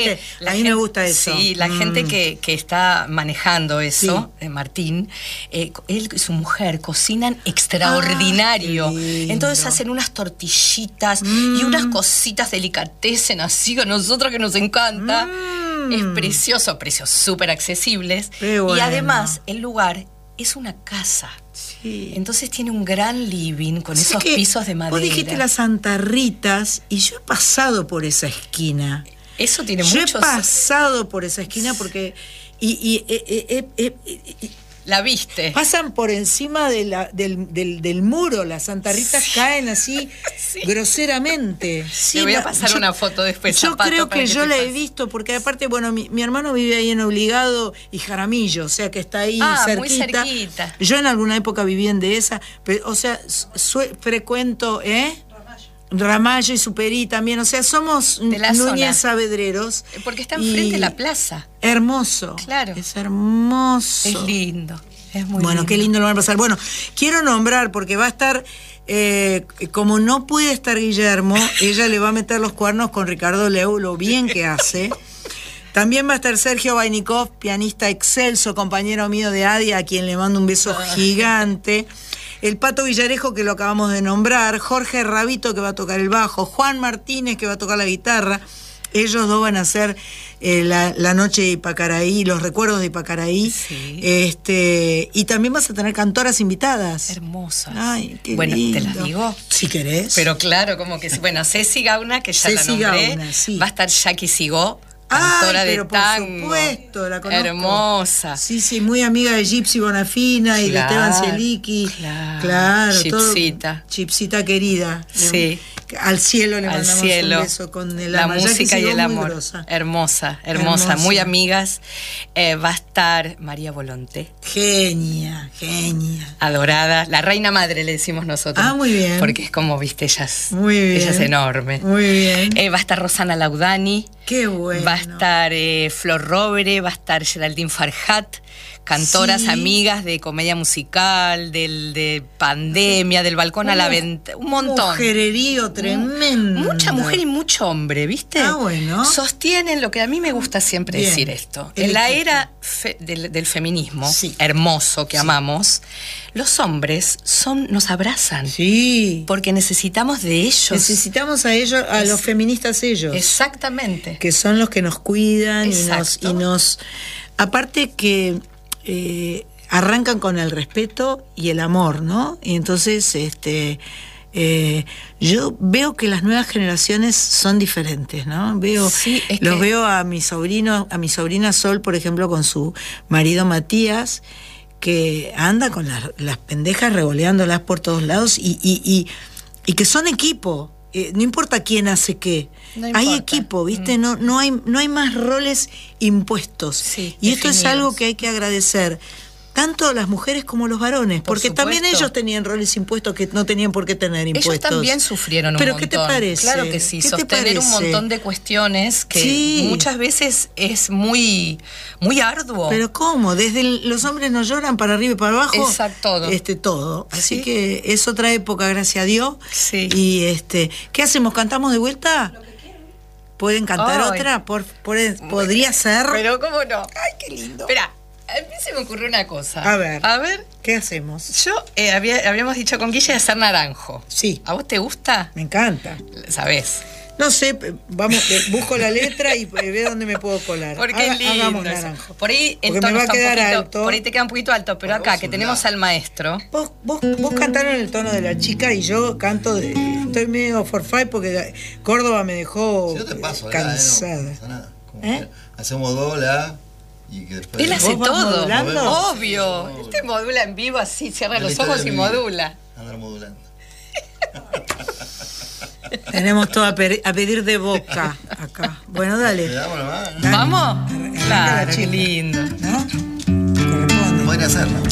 A mí me gusta eso. Sí, la gente que está manejando eso, Martín, él y su mujer cocinan extraordinario. Entonces hacen unas tortillitas y unas cositas delicatessen así a nosotros que nos encanta. Es precioso, precios súper accesibles. Bueno. Y además el lugar es una casa. Sí. Entonces tiene un gran living con esos pisos de madera. Vos dijiste las Santarritas y yo he pasado por esa esquina. Eso tiene yo muchos... he pasado por esa esquina porque... La viste. Pasan por encima del muro, las Santarritas caen así groseramente. Sí, te voy a pasar una foto después. Yo creo que yo la he visto, porque aparte, bueno, mi hermano vive ahí en Obligado y Jaramillo, o sea que está ahí cerquita. Muy cerquita. Yo en alguna época viví en Dehesa, pero, o sea, frecuento, Ramallo y Superí también, o sea, somos Núñez Saavedreros. Porque está enfrente de la plaza. Hermoso. Claro. Es hermoso. Es lindo. Es muy bueno, lindo. qué lindo lo van a pasar. Bueno, quiero nombrar, porque va a estar, como no puede estar Guillermo, ella le va a meter los cuernos con Ricardo Leu, lo bien que hace. También va a estar Sergio Vainikov, pianista excelso, compañero mío de ADIA, a quien le mando un beso gigante. El Pato Villarejo, que lo acabamos de nombrar, Jorge Rabito, que va a tocar el bajo, Juan Martínez, que va a tocar la guitarra. Ellos dos van a hacer la noche de Ipacaraí, los recuerdos de Ipacaraí. Sí. Y también vas a tener cantoras invitadas. Hermosas. Ay, qué bueno, lindo. ¿te las digo? Si querés. Pero claro, como que... Bueno, Ceci Gauna, que ya Ceci la nombré. Gauna, sí. Va a estar Jackie Sigó, cantora de tango. Por supuesto, la conozco. Hermosa. Sí, muy amiga de Gypsy Bonafina y de Esteban Cieliqui. Claro. Chipsita. Chipsita querida. Sí. Al cielo le mandamos un beso con el la alma. música y el amor. Grosa. Hermosa, muy amigas. Va a estar María Volonté. Genia. Adorada. La reina madre le decimos nosotros. Muy bien. Porque es como, viste, ella es enorme. Muy bien. Va a estar Rosana Laudani. Qué bueno. Va a estar Flor Robre, va a estar Geraldine Farhat, cantoras amigas de comedia musical, de Pandemia, del Balcón a la Ventana, un montón. Mujererío tremendo. Mucha mujer y mucho hombre, ¿viste? Bueno. Sostienen lo que a mí me gusta siempre decir esto. En la era del feminismo, hermoso que amamos, los hombres nos abrazan. Sí. Porque necesitamos de ellos. Necesitamos a ellos, a los feministas ellos. Exactamente. Que son los que nos cuidan y nos... Aparte que arrancan con el respeto y el amor, ¿no? Y entonces yo veo que las nuevas generaciones son diferentes, ¿no? Veo a mi sobrina Sol, por ejemplo, con su marido Matías, que anda con las pendejas revoleándolas por todos lados y que son equipo. No importa quién hace qué, hay equipo, ¿viste? No hay más roles impuestos. Y esto es algo que hay que agradecer, tanto las mujeres como los varones, porque también ellos tenían roles impuestos que no tenían por qué tener impuestos. Ellos también sufrieron un montón. ¿Pero qué te parece? Claro que sí, sostener un montón de cuestiones que muchas veces es muy, muy arduo. ¿Pero cómo? Desde los hombres no lloran para arriba y para abajo. Exacto. Todo. Así que es otra época, gracias a Dios. Sí. Y ¿qué hacemos? ¿Cantamos de vuelta? Lo que quieran. ¿Pueden cantar otra? ¿Podría ser? Pero cómo no. Ay, qué lindo. Espera. A mí se me ocurrió una cosa. A ver. ¿Qué hacemos? Yo habíamos dicho con Guille hacer naranjo. Sí. ¿A vos te gusta? Me encanta. ¿Sabés? No sé, vamos, busco la letra y veo dónde me puedo colar. Porque es lindo. Hagamos naranjo. Por ahí el tono tono me va a quedar alto. Por ahí te queda un poquito alto, pero acá que tenemos al maestro. Vos cantaron el tono de la chica y yo canto estoy medio forfait porque Córdoba me dejó cansada. No pasa nada. Hacemos do, la... Y que después él hace todo, modulando? Obvio. Él te modula en vivo así, cierra los ojos y modula. Andar modulando. Tenemos todo a pedir de boca acá. Bueno, dale. ¿Vamos? Claro, qué lindo. ¿No? Corresponde. Podría hacerlo.